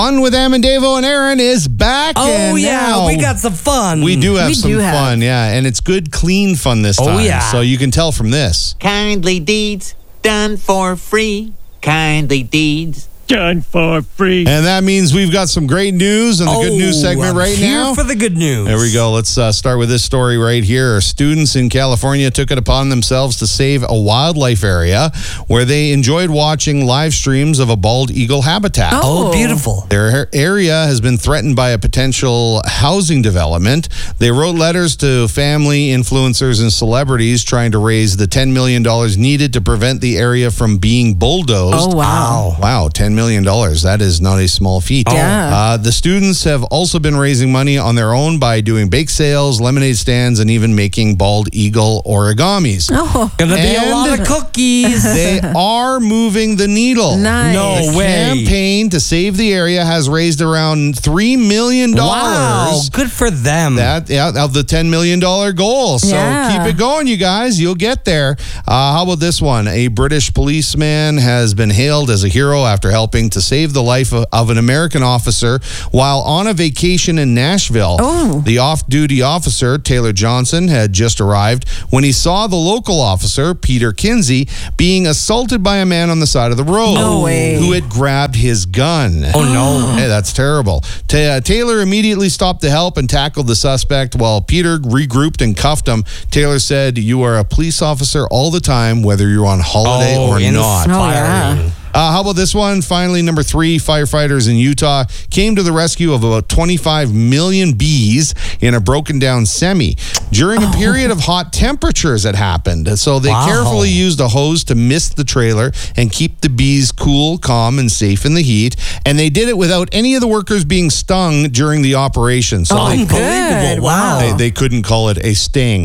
Fun with Amandavo and Aaron is back. Oh, yeah, we got some fun. We do have some fun, yeah. And it's good, clean fun this time. Oh, yeah. So you can tell from this. Kindly deeds done for free. Kindly deeds done for free. And that means we've got some great news in the good news segment right now. Here for the good news. There we go. Let's start with this story right here. Students in California took it upon themselves to save a wildlife area where they enjoyed watching live streams of a bald eagle habitat. Oh, beautiful. Their area has been threatened by a potential housing development. They wrote letters to family, influencers, and celebrities trying to raise the $10 million needed to prevent the area from being bulldozed. Oh, wow. Wow, $10 million. That is not a small feat. Yeah. The students have also been raising money on their own by doing bake sales, lemonade stands, and even making bald eagle origamis. Oh. Gonna be a lot of cookies. They are moving the needle. Nice. No The way. campaign to save the area has raised around $3 million. Wow, good for them. Of the $10 million goal. So keep it going, you guys. You'll get there. How about this one? A British policeman has been hailed as a hero after helping to save the life of an American officer while on a vacation in Nashville. The off-duty officer, Taylor Johnson, had just arrived when he saw the local officer, Peter Kinsey, being assaulted by a man on the side of the road. No way. Who had grabbed his gun. Oh, no. Hey, that's terrible. Taylor immediately stopped to help and tackled the suspect while Peter regrouped and cuffed him. Taylor said, "You are a police officer all the time, whether you're on holiday or not." Inspiring. How about this one? Finally, number 3, firefighters in Utah came to the rescue of about 25 million bees in a broken down semi. During a period of hot temperatures it happened. So they carefully used a hose to mist the trailer and keep the bees cool, calm, and safe in the heat. And they did it without any of the workers being stung during the operation. So Unbelievable. Wow. they couldn't call it a sting.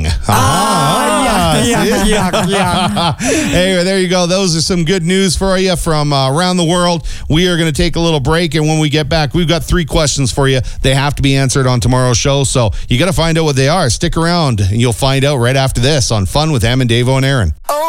Hey, there you go. Those are some good news for you from around the world. We are going to take a little break, and when we get back, we've got 3 questions for you. They have to be answered on tomorrow's show, so you got to find out what they are. Stick around, and you'll find out right after this on Fun with Amandavo and Aaron.